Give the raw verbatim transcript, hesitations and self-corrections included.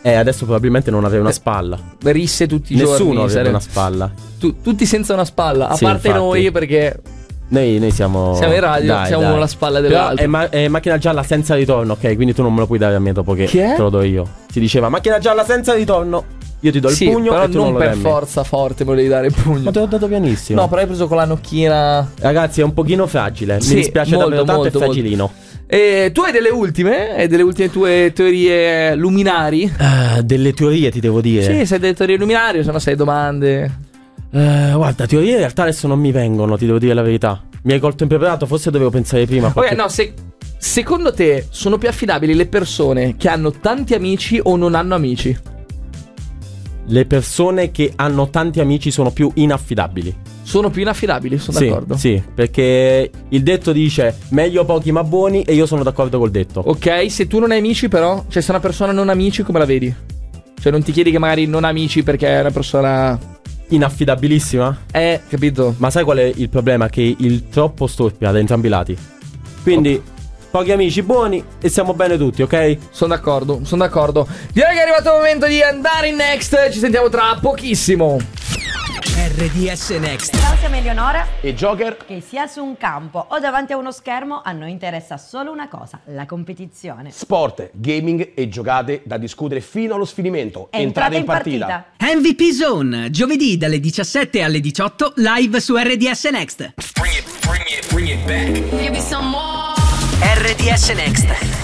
Eh, adesso probabilmente non avrei una spalla. Risse tutti i Nessuno giorni. avrebbe sare- una spalla. Tu- tutti senza una spalla, a Sì, parte infatti. noi, perché Noi, noi siamo. siamo in radio, Dai, siamo dai. la spalla Però dell'altro. è, ma- è macchina gialla senza ritorno, ok? Quindi tu non me lo puoi dare a me dopo che, Che è? te lo do io. Si diceva macchina gialla senza ritorno. Io ti do il Sì, pugno però e tu non, non lo per dai a me. forza forte me lo devi dare il pugno. Ma te l'ho dato pianissimo. No, però hai preso con la nocchina. Ragazzi, è un pochino fragile. Sì, Mi dispiace molto, davvero tanto, molto, è fragilino. E tu hai delle ultime? Hai delle ultime tue teorie luminari? Ah, delle teorie ti devo dire. Sì, sei delle teorie luminari, se no sei domande. Eh, guarda, teorie in realtà adesso non mi vengono, ti devo dire la verità. Mi hai colto impreparato, forse dovevo pensare prima. Ok, qualche- no, se, secondo te sono più affidabili le persone che hanno tanti amici o non hanno amici? Le persone che hanno tanti amici sono più inaffidabili. Sono più inaffidabili, sono Sì, d'accordo. sì, perché il detto dice meglio pochi ma buoni e io sono d'accordo col detto. Ok, se tu non hai amici però, cioè se una persona non ha amici, come la vedi? Cioè non ti chiedi che magari non ha amici perché è una persona... Inaffidabilissima? Eh, capito? Ma sai qual è il problema? Che il troppo storpia da entrambi i lati. Quindi pochi amici buoni e siamo bene tutti, ok? Sono d'accordo, sono d'accordo. Direi che è arrivato il momento di andare in next. Ci sentiamo tra pochissimo. R D S Next. Ciao, siamo Eleonora. E Joker? Che sia su un campo o davanti a uno schermo, a noi interessa solo una cosa: la competizione. Sport, gaming e giocate da discutere fino allo sfinimento. Entrate in partita. M V P Zone, giovedì dalle diciassette alle diciotto, live su R D S Next. R D S Next.